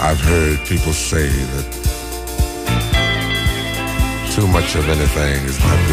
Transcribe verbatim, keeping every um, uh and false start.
I've heard people say that too much of anything is not good